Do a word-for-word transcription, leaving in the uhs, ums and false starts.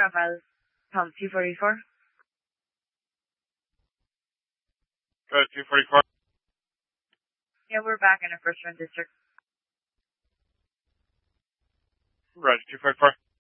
Travel, Tom two forty-four. Go two forty-four. Yeah, we're back in the First Run District. Roger, two forty-four.